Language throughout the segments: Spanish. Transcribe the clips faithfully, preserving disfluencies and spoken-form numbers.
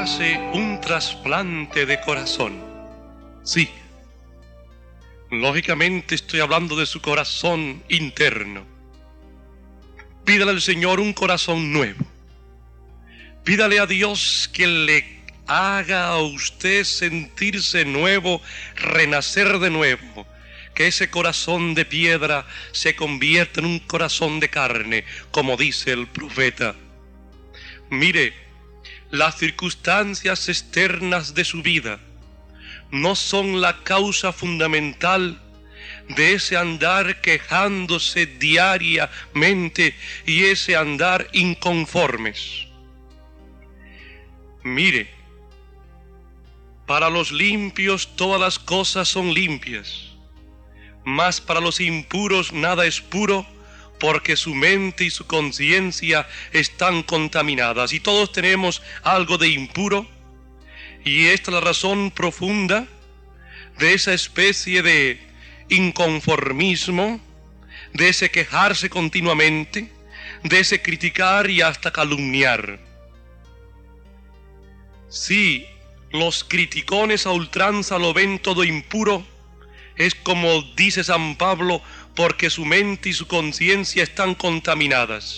hace un trasplante de corazón. Sí, lógicamente estoy hablando de su corazón interno. Pídale al Señor un corazón nuevo. Pídale a Dios que le haga a usted sentirse nuevo, renacer de nuevo. Que ese corazón de piedra se convierta en un corazón de carne, como dice el profeta. Mire, las circunstancias externas de su vida no son la causa fundamental de ese andar quejándose diariamente y ese andar inconformes. Mire, para los limpios todas las cosas son limpias, mas para los impuros nada es puro, porque su mente y su conciencia están contaminadas. Y todos tenemos algo de impuro, y esta es la razón profunda de esa especie de inconformismo, de ese quejarse continuamente, de ese criticar y hasta calumniar. Si los criticones a ultranza lo ven todo impuro, es como dice San Pablo, porque su mente y su conciencia están contaminadas.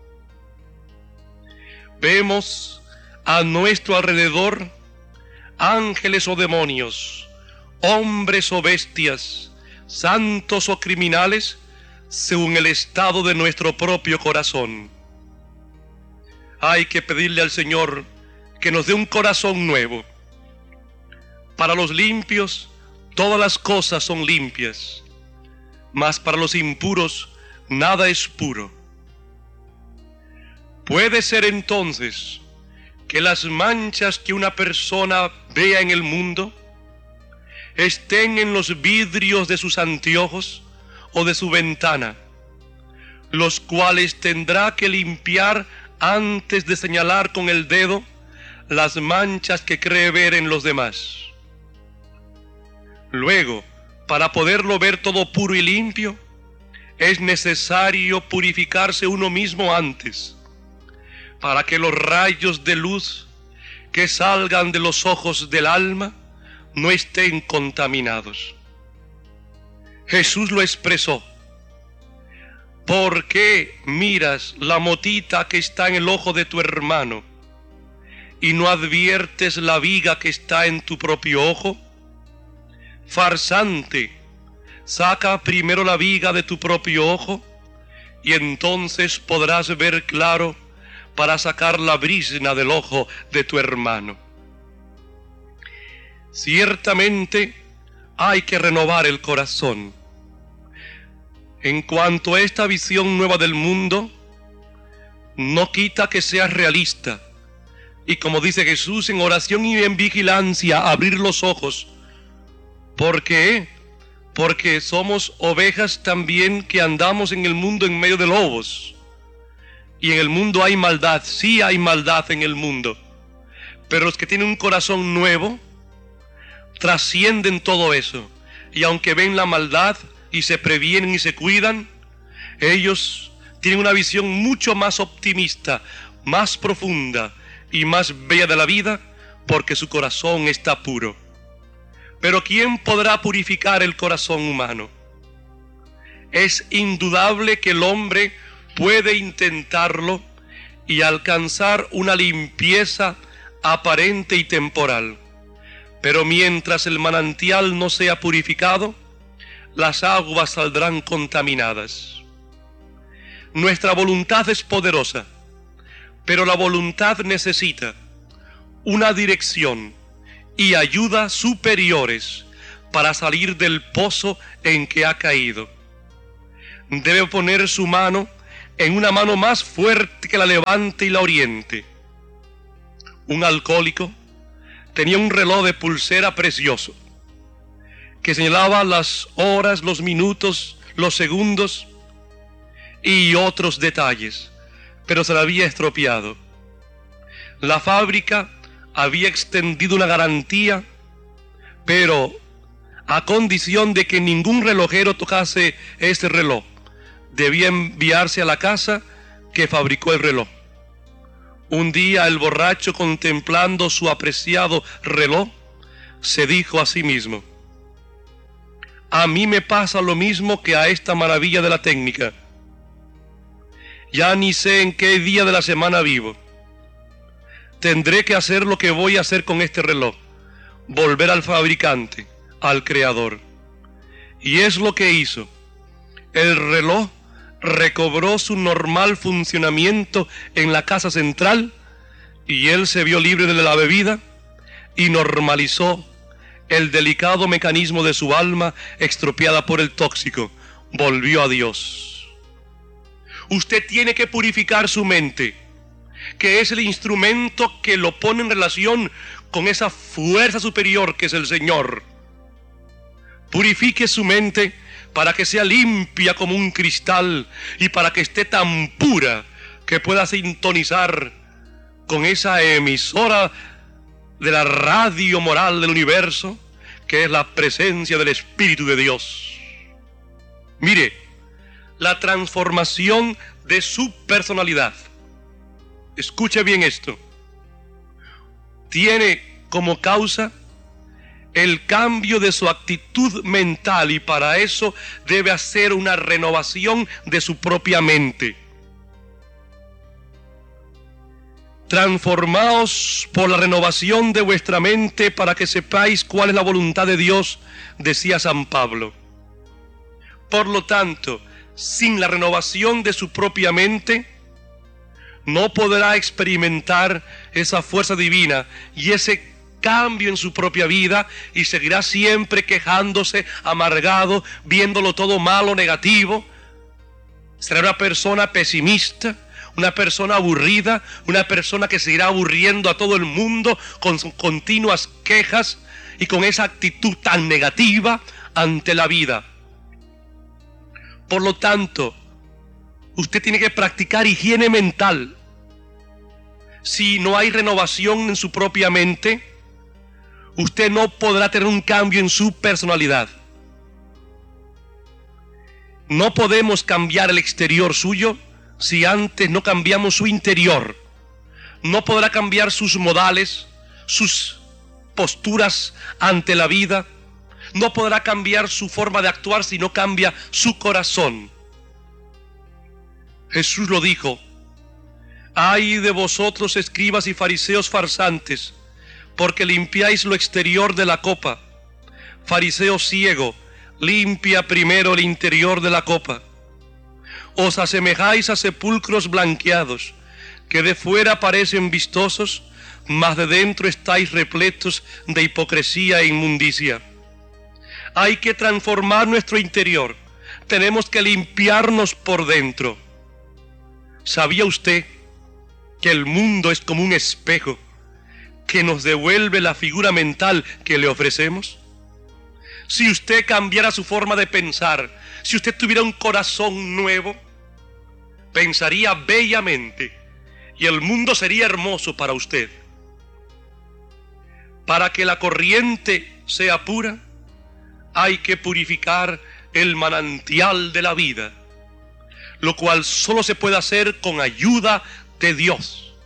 Vemos a nuestro alrededor ángeles o demonios, hombres o bestias, santos o criminales, según el estado de nuestro propio corazón. Hay que pedirle al Señor que nos dé un corazón nuevo. Para los limpios, todas las cosas son limpias, mas para los impuros, nada es puro. Puede ser entonces que las manchas que una persona vea en el mundo estén en los vidrios de sus anteojos o de su ventana, los cuales tendrá que limpiar antes de señalar con el dedo las manchas que cree ver en los demás. Luego, para poderlo ver todo puro y limpio, es necesario purificarse uno mismo antes, para que los rayos de luz que salgan de los ojos del alma no estén contaminados. Jesús lo expresó. ¿Por qué miras la motita que está en el ojo de tu hermano y no adviertes la viga que está en tu propio ojo? Farsante, saca primero la viga de tu propio ojo y entonces podrás ver claro para sacar la brizna del ojo de tu hermano. Ciertamente hay que renovar el corazón. En cuanto a esta visión nueva del mundo, no quita que seas realista y, como dice Jesús, en oración y en vigilancia abrir los ojos. ¿Por qué? Porque somos ovejas también que andamos en el mundo en medio de lobos. Y en el mundo hay maldad, sí hay maldad en el mundo. Pero los que tienen un corazón nuevo trascienden todo eso. Y aunque ven la maldad y se previenen y se cuidan, ellos tienen una visión mucho más optimista, más profunda y más bella de la vida, porque su corazón está puro. Pero ¿quién podrá purificar el corazón humano? Es indudable que el hombre puede intentarlo y alcanzar una limpieza aparente y temporal. Pero mientras el manantial no sea purificado, las aguas saldrán contaminadas. Nuestra voluntad es poderosa, pero la voluntad necesita una dirección y ayuda superiores para salir del pozo en que ha caído. Debe poner su mano en una mano más fuerte que la levante y la oriente. Un alcohólico tenía un reloj de pulsera precioso que señalaba las horas, los minutos, los segundos y otros detalles, pero se lo había estropeado. La fábrica había extendido una garantía, pero a condición de que ningún relojero tocase ese reloj. Debía enviarse a la casa que fabricó el reloj. Un día el borracho, contemplando su apreciado reloj, se dijo a sí mismo: a mí me pasa lo mismo que a esta maravilla de la técnica. Ya ni sé en qué día de la semana vivo. Tendré que hacer lo que voy a hacer con este reloj: volver al fabricante, al creador. Y es lo que hizo. El reloj recobró su normal funcionamiento en la casa central y él se vio libre de la bebida y normalizó el delicado mecanismo de su alma estropeada por el tóxico. Volvió a Dios. Usted tiene que purificar su mente, que es el instrumento que lo pone en relación con esa fuerza superior que es el Señor. Purifique su mente para que sea limpia como un cristal y para que esté tan pura que pueda sintonizar con esa emisora de la radio moral del universo, que es la presencia del Espíritu de Dios. Mire, la transformación de su personalidad, escuche bien esto, tiene como causa el cambio de su actitud mental, y para eso debe hacer una renovación de su propia mente. Transformaos por la renovación de vuestra mente para que sepáis cuál es la voluntad de Dios, decía San Pablo. Por lo tanto, sin la renovación de su propia mente, no podrá experimentar esa fuerza divina y ese cambio en su propia vida, y seguirá siempre quejándose, amargado, viéndolo todo malo, negativo. Será una persona pesimista, una persona aburrida, una persona que seguirá aburriendo a todo el mundo con sus continuas quejas y con esa actitud tan negativa ante la vida. Por lo tanto, usted tiene que practicar higiene mental. Si no hay renovación en su propia mente, usted no podrá tener un cambio en su personalidad. No podemos cambiar el exterior suyo si antes no cambiamos su interior. No podrá cambiar sus modales, sus posturas ante la vida. No podrá cambiar su forma de actuar si no cambia su corazón. Jesús lo dijo: ay de vosotros, escribas y fariseos farsantes, porque limpiáis lo exterior de la copa. Fariseo ciego, limpia primero el interior de la copa. Os asemejáis a sepulcros blanqueados, que de fuera parecen vistosos, mas de dentro estáis repletos de hipocresía e inmundicia. Hay que transformar nuestro interior. Tenemos que limpiarnos por dentro. ¿Sabía usted que el mundo es como un espejo que nos devuelve la figura mental que le ofrecemos? Si usted cambiara su forma de pensar, si usted tuviera un corazón nuevo, pensaría bellamente y el mundo sería hermoso para usted. Para que la corriente sea pura, hay que purificar el manantial de la vida, lo cual solo se puede hacer con ayuda de Dios.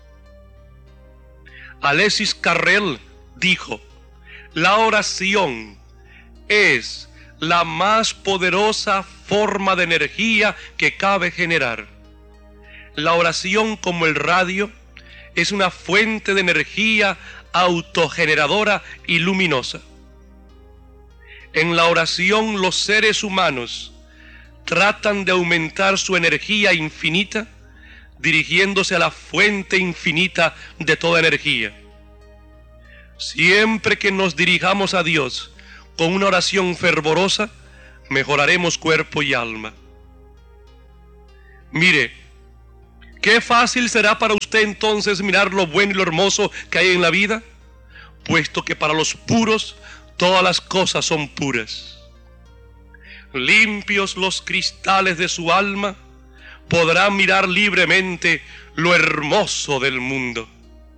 Alexis Carrel dijo: la oración es la más poderosa forma de energía que cabe generar. La oración, como el radio, es una fuente de energía autogeneradora y luminosa. En la oración los seres humanos tratan de aumentar su energía infinita, dirigiéndose a la fuente infinita de toda energía. Siempre que nos dirijamos a Dios con una oración fervorosa, mejoraremos cuerpo y alma. Mire, qué fácil será para usted entonces mirar lo bueno y lo hermoso que hay en la vida, puesto que para los puros todas las cosas son puras. Limpios los cristales de su alma, podrá mirar libremente lo hermoso del mundo.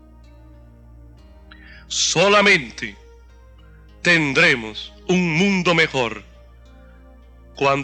Solamente tendremos un mundo mejor cuando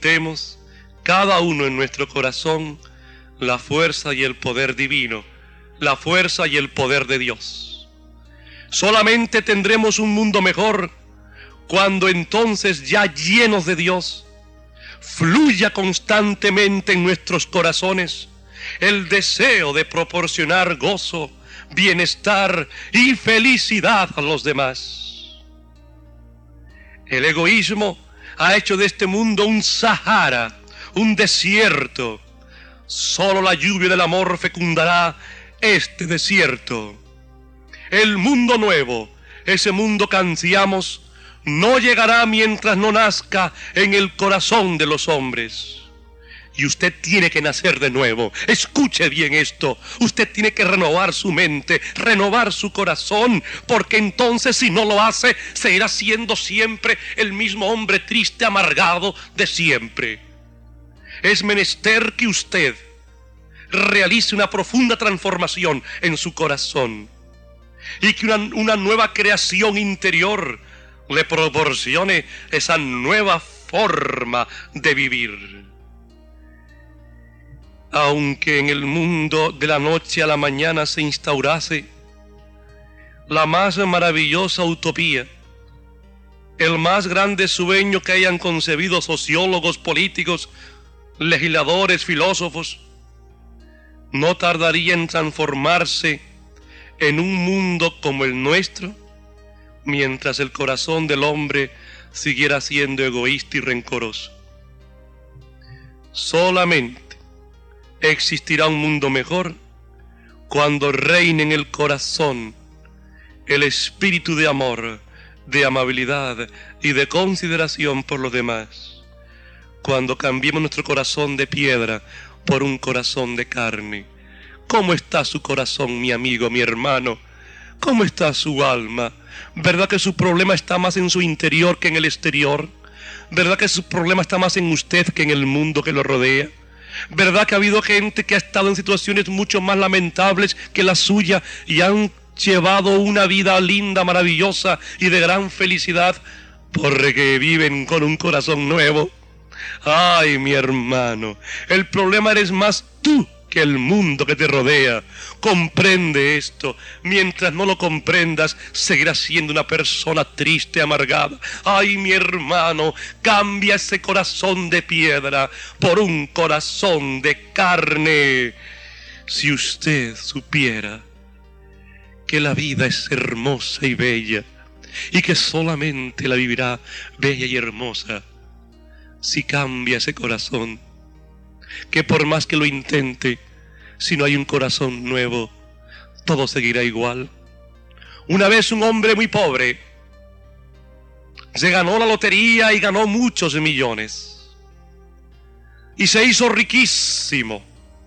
experimentemos cada uno en nuestro corazón la fuerza y el poder divino la fuerza y el poder de Dios. Solamente tendremos un mundo mejor cuando entonces, ya llenos de Dios, fluya constantemente en nuestros corazones el deseo de proporcionar gozo, bienestar y felicidad a los demás. El egoísmo ha hecho de este mundo un Sahara, un desierto. Solo la lluvia del amor fecundará este desierto. El mundo nuevo, ese mundo que ansiamos, no llegará mientras no nazca en el corazón de los hombres. Y usted tiene que nacer de nuevo. Escuche bien esto. Usted tiene que renovar su mente, renovar su corazón, porque entonces, si no lo hace, seguirá siendo siempre el mismo hombre triste, amargado de siempre. Es menester que usted realice una profunda transformación en su corazón y que una, una nueva creación interior le proporcione esa nueva forma de vivir. Aunque en el mundo de la noche a la mañana se instaurase la más maravillosa utopía, el más grande sueño que hayan concebido sociólogos, políticos, legisladores, filósofos, no tardaría en transformarse en un mundo como el nuestro, mientras el corazón del hombre siguiera siendo egoísta y rencoroso. Solamente existirá un mundo mejor cuando reine en el corazón el espíritu de amor, de amabilidad y de consideración por los demás. Cuando cambiemos nuestro corazón de piedra por un corazón de carne. ¿Cómo está su corazón, mi amigo, mi hermano? ¿Cómo está su alma? ¿Verdad que su problema está más en su interior que en el exterior? ¿Verdad que su problema está más en usted que en el mundo que lo rodea? ¿Verdad que ha habido gente que ha estado en situaciones mucho más lamentables que la suya y han llevado una vida linda, maravillosa y de gran felicidad porque viven con un corazón nuevo? Ay, mi hermano, el problema eres más tú que el mundo que te rodea. Comprende esto. Mientras no lo comprendas, seguirás siendo una persona triste, amargada. Ay, mi hermano, cambia ese corazón de piedra por un corazón de carne. Si usted supiera que la vida es hermosa y bella, y que solamente la vivirá bella y hermosa si cambia ese corazón, que por más que lo intente, si no hay un corazón nuevo, todo seguirá igual. Una vez un hombre muy pobre se ganó la lotería y ganó muchos millones y se hizo riquísimo,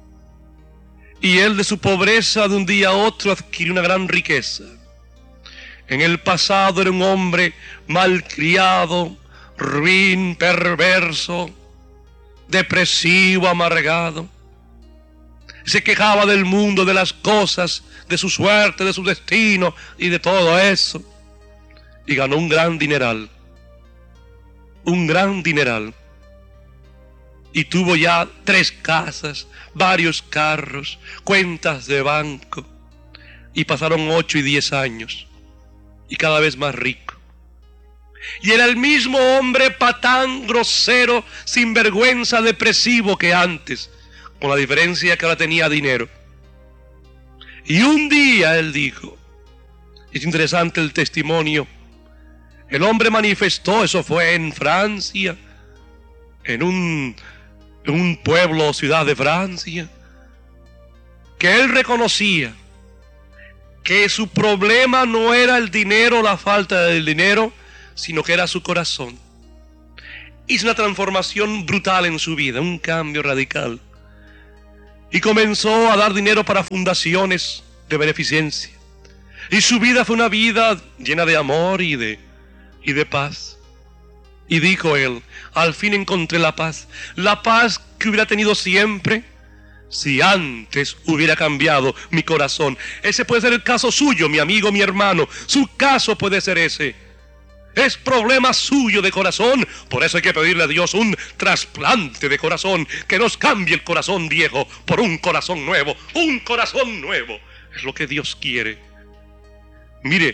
y él de su pobreza de un día a otro adquirió una gran riqueza. En el pasado era un hombre malcriado, ruin, perverso, depresivo, amargado. Se quejaba del mundo, de las cosas, de su suerte, de su destino y de todo eso. Y ganó un gran dineral. Un gran dineral. Y tuvo ya tres casas, varios carros, cuentas de banco. Y pasaron ocho y diez años. Y cada vez más rico. Y era el mismo hombre patán, grosero, sinvergüenza, depresivo que antes, con la diferencia que ahora tenía dinero. Y un día él dijo, es interesante el testimonio, el hombre manifestó, eso fue en Francia, en un, en un pueblo o ciudad de Francia, que él reconocía que su problema no era el dinero, la falta del dinero, sino que era su corazón. Hizo una transformación brutal en su vida, un cambio radical. Y comenzó a dar dinero para fundaciones de beneficencia. Y su vida fue una vida llena de amor y de, y de paz. Y dijo él, al fin encontré la paz. La paz que hubiera tenido siempre si antes hubiera cambiado mi corazón. Ese puede ser el caso suyo, mi amigo, mi hermano. Su caso puede ser ese. Es problema suyo de corazón. Por eso hay que pedirle a Dios un trasplante de corazón, que nos cambie el corazón viejo por un corazón nuevo. Un corazón nuevo. Es lo que Dios quiere. Mire,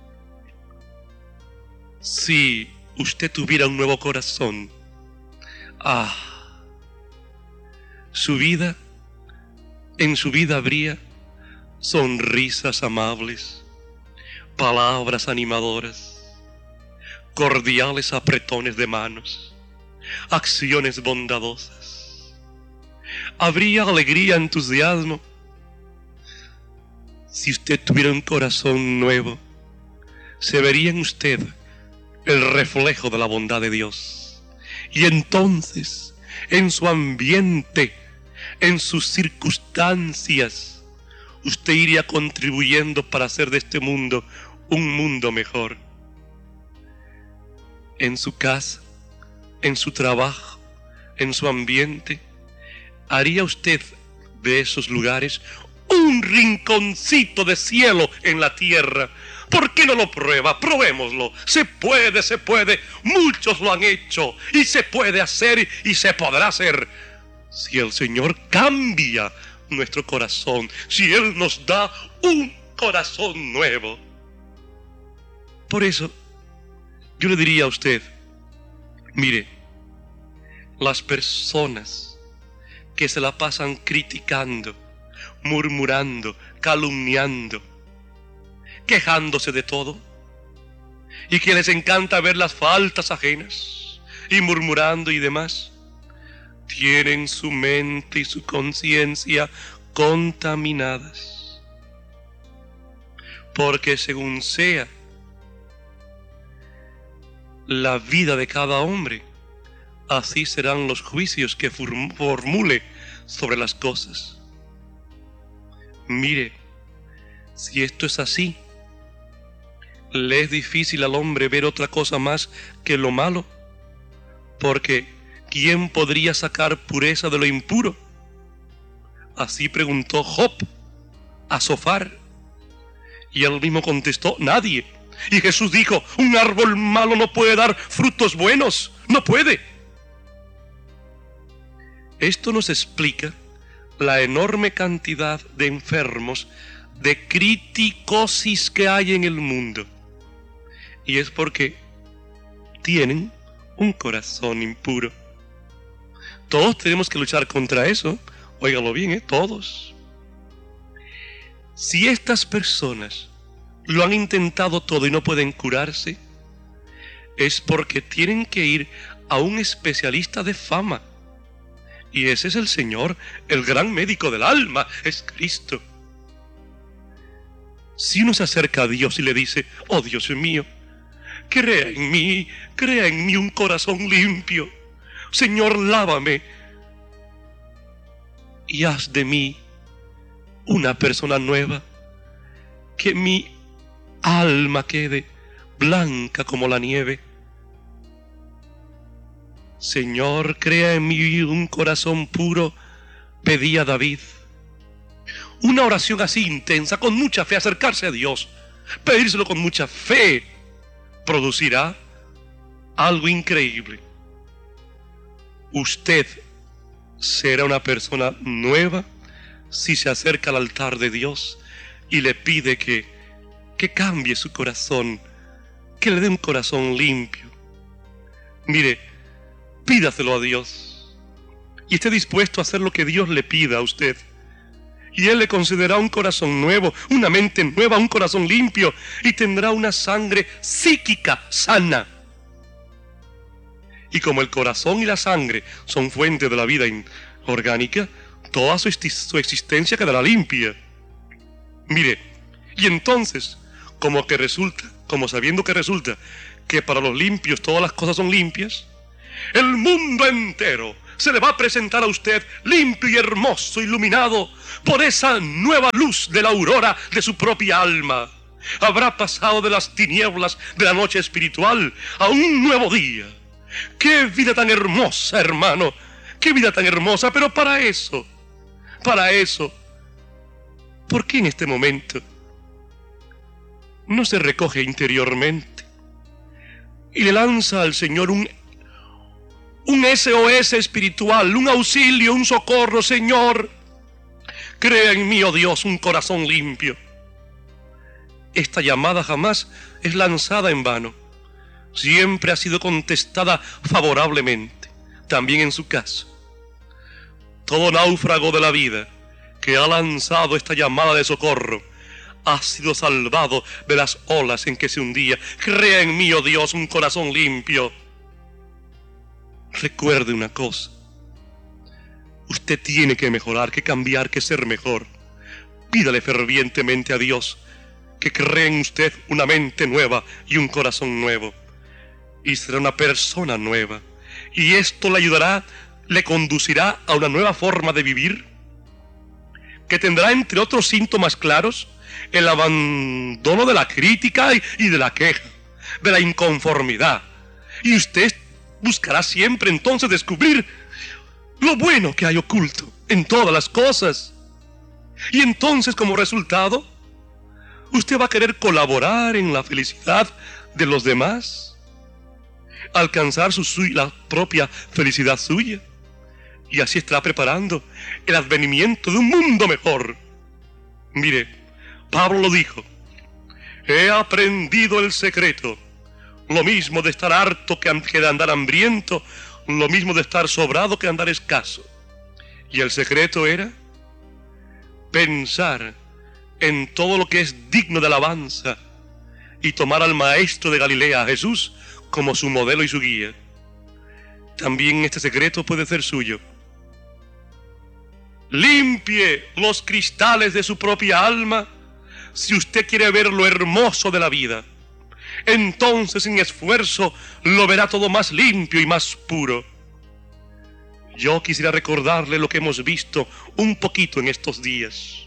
si usted tuviera un nuevo corazón, ah, su vida, en su vida habría sonrisas amables, palabras animadoras, cordiales apretones de manos, acciones bondadosas. Habría alegría, entusiasmo. Si usted tuviera un corazón nuevo, se vería en usted el reflejo de la bondad de Dios. Y entonces, en su ambiente, en sus circunstancias, usted iría contribuyendo para hacer de este mundo un mundo mejor. En su casa, en su trabajo, en su ambiente, haría usted de esos lugares un rinconcito de cielo en la tierra. ¿Por qué no lo prueba? Probémoslo. Se puede, se puede. Muchos lo han hecho y se puede hacer y se podrá hacer. Si el Señor cambia nuestro corazón, si Él nos da un corazón nuevo. Por eso, yo le diría a usted, mire, las personas que se la pasan criticando, murmurando, calumniando, quejándose de todo, y que les encanta ver las faltas ajenas, y murmurando y demás, tienen su mente y su conciencia contaminadas. Porque según sea la vida de cada hombre, así serán los juicios que formule sobre las cosas. Mire, si esto es así, le es difícil al hombre ver otra cosa más que lo malo, porque ¿quién podría sacar pureza de lo impuro? Así preguntó Job a Zofar, y él mismo contestó, nadie. Y Jesús dijo, un árbol malo no puede dar frutos buenos, no puede. Esto nos explica la enorme cantidad de enfermos de criticosis que hay en el mundo. Y es porque tienen un corazón impuro. Todos tenemos que luchar contra eso. Óigalo bien, ¿eh? Todos. Si estas personas lo han intentado todo y no pueden curarse, es porque tienen que ir a un especialista de fama. Y ese es el Señor, el gran médico del alma, es Cristo. Si uno se acerca a Dios y le dice, oh Dios mío, crea en mí, crea en mí un corazón limpio. Señor, lávame y haz de mí una persona nueva, que mi alma quede blanca como la nieve. Señor, crea en mí un corazón puro, pedía David. Una oración así intensa, con mucha fe, acercarse a Dios, pedírselo con mucha fe, producirá algo increíble. Usted será una persona nueva si se acerca al altar de Dios y le pide que, que cambie su corazón, que le dé un corazón limpio. Mire, pídaselo a Dios y esté dispuesto a hacer lo que Dios le pida a usted. Y Él le concederá un corazón nuevo, una mente nueva, un corazón limpio, y tendrá una sangre psíquica sana. Y como el corazón y la sangre son fuente de la vida orgánica, toda su, su existencia quedará limpia. Mire, y entonces, como que resulta, como sabiendo que resulta, que para los limpios todas las cosas son limpias, el mundo entero se le va a presentar a usted limpio y hermoso, iluminado por esa nueva luz de la aurora de su propia alma. Habrá pasado de las tinieblas de la noche espiritual a un nuevo día. ¡Qué vida tan hermosa, hermano! ¡Qué vida tan hermosa! Pero para eso, para eso, ¿por qué en este momento no se recoge interiormente y le lanza al Señor un Un S O S espiritual, un auxilio, un socorro? Señor, Crea en mí, oh Dios, un corazón limpio. Esta llamada jamás es lanzada en vano. Siempre ha sido contestada favorablemente, también en su caso. Todo náufrago de la vida que ha lanzado esta llamada de socorro ha sido salvado de las olas en que se hundía. Crea en mí, oh Dios, un corazón limpio. Recuerde una cosa. Usted tiene que mejorar, que cambiar, que ser mejor. Pídale fervientemente a Dios que cree en usted una mente nueva y un corazón nuevo. Y será una persona nueva. Y esto le ayudará, le conducirá a una nueva forma de vivir, que tendrá, entre otros síntomas claros, el abandono de la crítica y de la queja, de la inconformidad. Y usted buscará siempre entonces descubrir lo bueno que hay oculto en todas las cosas. Y entonces, como resultado, usted va a querer colaborar en la felicidad de los demás, alcanzar su, su, la propia felicidad suya. Y así estará preparando el advenimiento de un mundo mejor. Mire, Pablo lo dijo: he aprendido el secreto, lo mismo de estar harto que de andar hambriento, lo mismo de estar sobrado que andar escaso. Y el secreto era pensar en todo lo que es digno de alabanza y tomar al Maestro de Galilea, a Jesús, como su modelo y su guía. También este secreto puede ser suyo. Limpie los cristales de su propia alma si usted quiere ver lo hermoso de la vida. Entonces, sin esfuerzo, lo verá todo más limpio y más puro. Yo quisiera recordarle lo que hemos visto un poquito en estos días.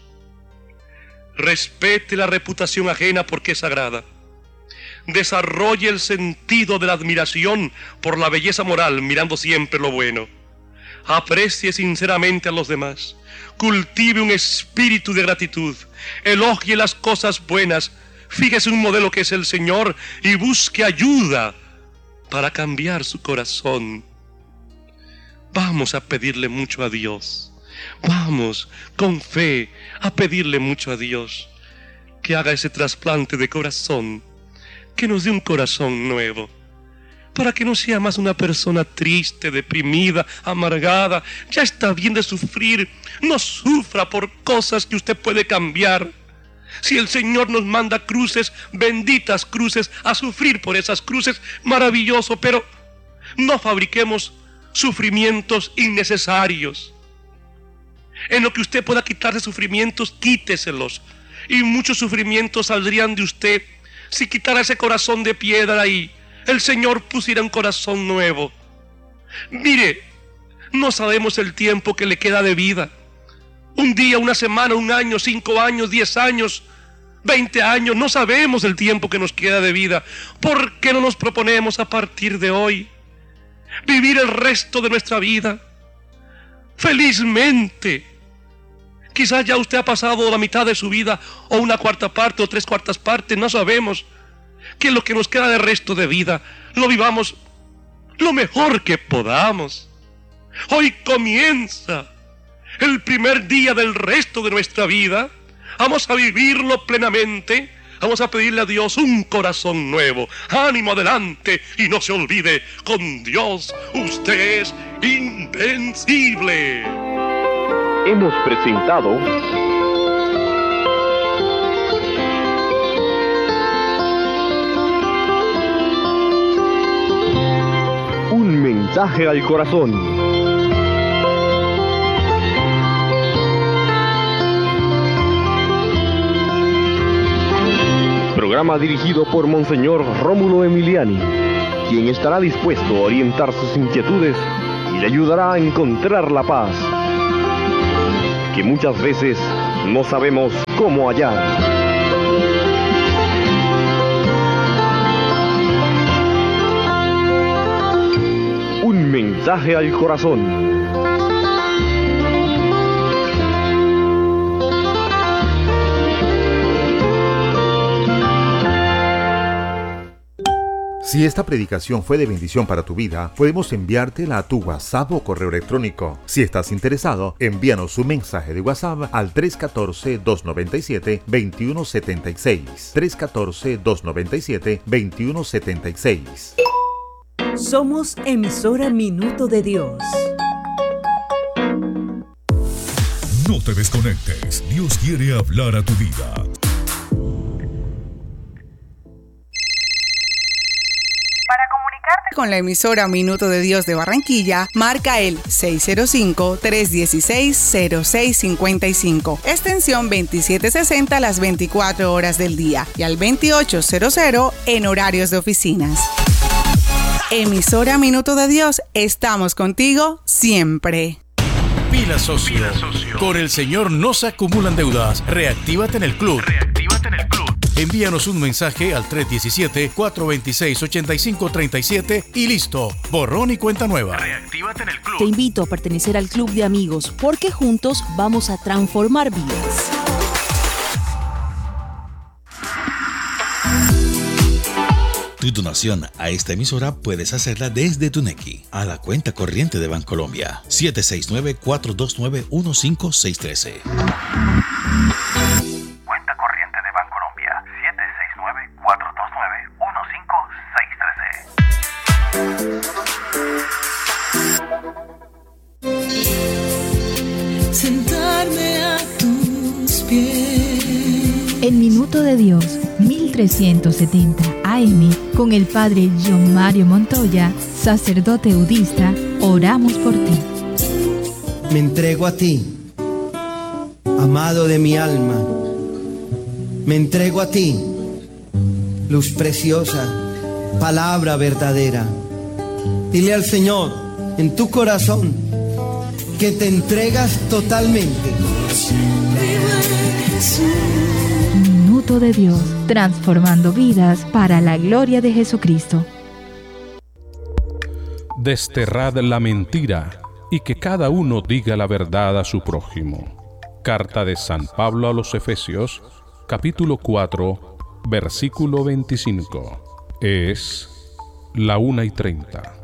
Respete la reputación ajena porque es sagrada. Desarrolle el sentido de la admiración por la belleza moral, mirando siempre lo bueno. Aprecie sinceramente a los demás. Cultive un espíritu de gratitud. Elogie las cosas buenas. Fíjese un modelo que es el Señor y busque ayuda para cambiar su corazón. Vamos a pedirle mucho a Dios. Vamos con fe a pedirle mucho a Dios que haga ese trasplante de corazón, que nos dé un corazón nuevo, para que no sea más una persona triste, deprimida, amargada. Ya está bien de sufrir. No sufra por cosas que usted puede cambiar. Si el Señor nos manda cruces, benditas cruces, a sufrir por esas cruces, maravilloso, pero no fabriquemos sufrimientos innecesarios. En lo que usted pueda quitarse sufrimientos, quíteselos. Y muchos sufrimientos saldrían de usted si quitara ese corazón de piedra y el Señor pusiera un corazón nuevo. Mire, no sabemos el tiempo que le queda de vida. Un día, una semana, un año, cinco años, diez años, veinte años. No sabemos el tiempo que nos queda de vida. ¿Por qué no nos proponemos a partir de hoy vivir el resto de nuestra vida felizmente? Quizás ya usted ha pasado la mitad de su vida, o una cuarta parte, o tres cuartas partes, no sabemos. Que lo que nos queda de resto de vida lo vivamos lo mejor que podamos. Hoy comienza el primer día del resto de nuestra vida. Vamos a vivirlo plenamente. Vamos a pedirle a Dios un corazón nuevo. Ánimo, adelante, y no se olvide, con Dios usted es invencible. Hemos presentado Un mensaje al corazón. Programa dirigido por Monseñor Rómulo Emiliani, quien estará dispuesto a orientar sus inquietudes y le ayudará a encontrar la paz que muchas veces no sabemos cómo hallar. Un mensaje al corazón. Si esta predicación fue de bendición para tu vida, podemos enviártela a tu WhatsApp o correo electrónico. Si estás interesado, envíanos un mensaje de WhatsApp al tres uno cuatro, dos nueve siete, dos uno siete seis. tres uno cuatro, dos nueve siete, dos uno siete seis. Somos emisora Minuto de Dios. No te desconectes. Dios quiere hablar a tu vida. Con la emisora Minuto de Dios de Barranquilla, marca el seis cero cinco, tres uno seis, cero seis cinco cinco, extensión veintisiete sesenta las veinticuatro horas del día y al veintiocho cero cero en horarios de oficinas. Emisora Minuto de Dios, estamos contigo siempre. Pila socio. Pila socio. Con el Señor no se acumulan deudas. Reactívate en el club. Reactívate en el club. Envíanos un mensaje al tres uno siete, cuatro dos seis, ocho cinco tres siete y listo. Borrón y cuenta nueva. Reactívate en el club. Te invito a pertenecer al club de amigos porque juntos vamos a transformar vidas. Tu donación a esta emisora puedes hacerla desde tu Nequi a la cuenta corriente de Bancolombia siete seis nueve, cuatro dos nueve, uno cinco seis uno tres. Cuenta corriente de Bancolombia siete seis nueve, cuatro dos nueve, uno cinco seis uno tres. Sentarme a tus pies. El Minuto de Dios, mil trescientos setenta A M, con el Padre John Mario Montoya, sacerdote udista, oramos por ti. Me entrego a ti, amado de mi alma. Me entrego a ti, luz preciosa, palabra verdadera. Dile al Señor en tu corazón que te entregas totalmente. Minuto de Dios, transformando vidas para la gloria de Jesucristo. Desterrad la mentira y que cada uno diga la verdad a su prójimo. Carta de San Pablo a los Efesios, capítulo cuatro, versículo veinticinco. Es la una y treinta.